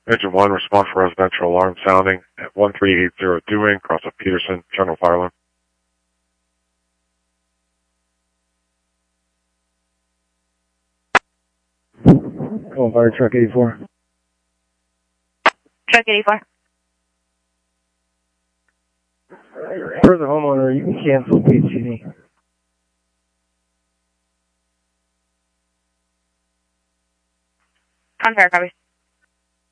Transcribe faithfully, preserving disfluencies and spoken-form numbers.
Engine one, respond for residential alarm sounding at one three eight zero Dewing, cross of Peterson, general fire alarm. Call fire truck eighty-four. Truck eighty-four. For the homeowner, you can cancel P H C D. On fire, copy.